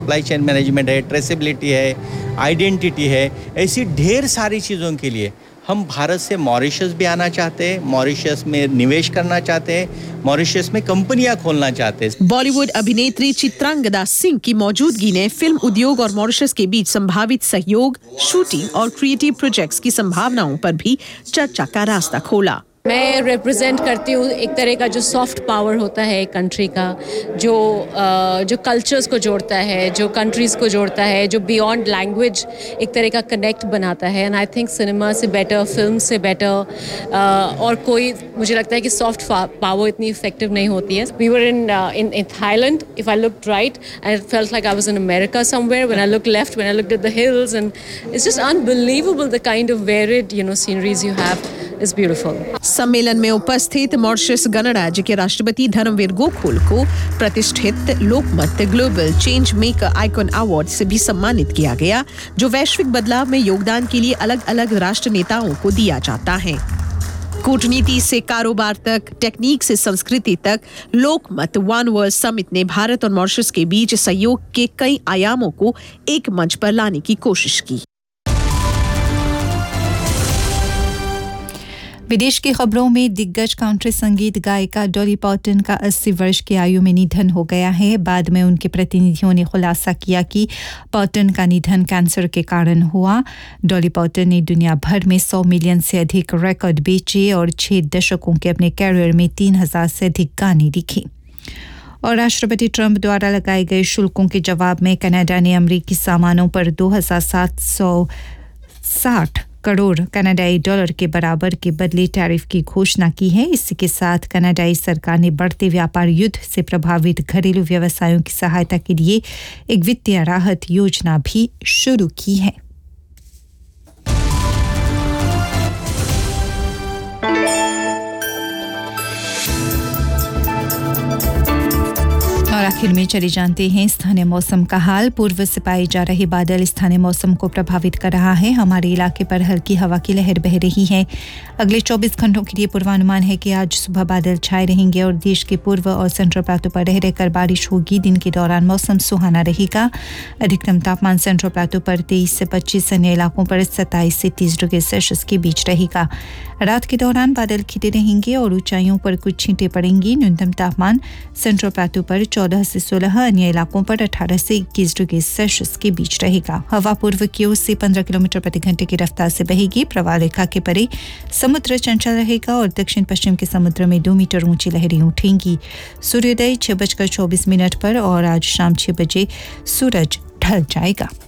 Supply chain management है, traceability है, identity है, ऐसी ढेर सारी चीज़ों के लिए हम भारत से मॉरिशस भी आना चाहते हैं, मॉरिशस में निवेश करना चाहते हैं, मॉरिशस में कंपनियां खोलना चाहते हैं। बॉलीवुड अभिनेत्री चित्रांगदा सिंह की मौजूदगी ने फिल्म उद्योग और मॉरिशस के बीच संभावित सहयोग, शूटिंग और क्रिएटिव प्रोजेक्ट्स की संभावनाओं पर भी चर्चा का रास्ता खोला। मैं रिप्रेजेंट करती हूँ एक तरह का जो सॉफ्ट पावर होता है कंट्री का, जो कल्चर्स को जोड़ता है, जो कंट्रीज़ को जोड़ता है, जो बियॉन्ड लैंग्वेज एक तरह का कनेक्ट बनाता है। एंड आई थिंक सिनेमा से बेटर, फिल्म से बेटर और कोई, मुझे लगता है कि सॉफ्ट पावर इतनी इफेक्टिव नहीं होती है। We were in Thailand, if I looked right I felt like I was in America somewhere, when I looked left, when I looked at the hills, and it's just unbelievable the kind of varied sceneries you have is beautiful. सम्मेलन में उपस्थित Mauritius गणराज्य के राष्ट्रपति धर्मवीर गोकुल को प्रतिष्ठित लोकमत global change maker icon award से भी सम्मानित किया गया, जो वैश्विक बदलाव में योगदान के लिए अलग अलग राष्ट्र नेताओं को दिया जाता है। कूटनीति से कारोबार तक, टेक्निक से संस्कृति तक, लोकमत वन वर्ल्ड समिट ने भारत और मॉरिशस के बीच सहयोग के कई आयामों को एक मंच पर लाने की कोशिश की। विदेश की खबरों में दिग्गज काउंट्री संगीत गायिका डॉली पार्टन का 80 वर्ष की आयु में निधन हो गया है। बाद में उनके प्रतिनिधियों ने खुलासा किया कि पार्टन का निधन कैंसर के कारण हुआ। डॉली पार्टन ने दुनिया भर में 100 मिलियन से अधिक रिकॉर्ड बेचे और 6 दशकों के अपने कैरियर में 3000 से अधिक गाने लिखे। और राष्ट्रपति ट्रंप द्वारा लगाए गए शुल्कों के जवाब में कनाडा ने अमेरिकी सामानों पर 2760 करोड़ कनाडाई डॉलर के बराबर के बदले टैरिफ की घोषणा की है। इसी के साथ कनाडाई सरकार ने बढ़ते व्यापार युद्ध से प्रभावित घरेलू व्यवसायों की सहायता के लिए एक वित्तीय राहत योजना भी शुरू की है। और आखिर में चले जानते हैं स्थानीय मौसम का हाल। पूर्व से पाए जा रहे बादल स्थानीय मौसम को प्रभावित कर रहा है। हमारे इलाके पर हल्की हवा की लहर बह रही है। अगले 24 घंटों के लिए पूर्वानुमान है कि आज सुबह बादल छाए रहेंगे और देश के पूर्व और सेंट्रल प्लेटो पर रह रहकर बारिश होगी। दिन के दौरान मौसम सुहाना रहेगा। अधिकतम तापमान सेंट्रल प्लेटो पर 23 से 25, अन्य इलाकों पर 27 से 30 डिग्री सेल्सियस के बीच रहेगा। रात के दौरान बादल खिले रहेंगे और ऊंचाइयों पर कुछ छींटें पड़ेंगी। न्यूनतम तापमान सेंट्रल प्लेटो पर 14 से 16, अन्य इलाकों पर 18 से 21 डिग्री सेल्सियस के बीच रहेगा। हवा पूर्व की ओर से 15 किलोमीटर प्रति घंटे की रफ्तार से बहेगी। प्रवाह रेखा के परे समुद्र चंचल रहेगा और दक्षिण पश्चिम के समुद्र में 2 मीटर ऊंची लहरें उठेंगी। सूर्योदय 6:24 पर और आज शाम 6 बजे सूरज ढल जाएगा।